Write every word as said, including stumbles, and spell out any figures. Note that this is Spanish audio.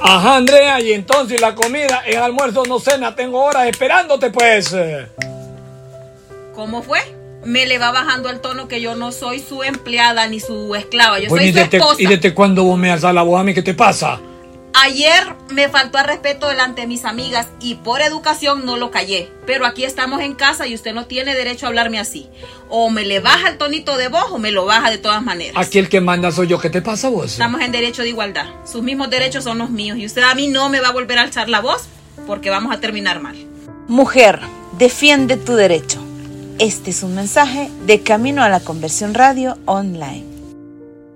Ajá, Andrea, y entonces la comida, el almuerzo, no cena, tengo horas esperándote, pues. ¿Cómo fue? Me le va bajando el tono que yo no soy su empleada ni su esclava, yo Pues soy su desde, esposa. ¿Y desde cuándo vos me alzas la voz a mí? ¿Qué te pasa? Ayer me faltó al respeto delante de mis amigas y por educación no lo callé. Pero aquí estamos en casa y usted no tiene derecho a hablarme así. O me le baja el tonito de voz o me lo baja de todas maneras. Aquí el que manda soy yo. ¿Qué te pasa vos? Estamos en derecho de igualdad. Sus mismos derechos son los míos. Y usted a mí no me va a volver a alzar la voz porque vamos a terminar mal. Mujer, defiende tu derecho. Este es un mensaje de Camino a la Conversión Radio Online.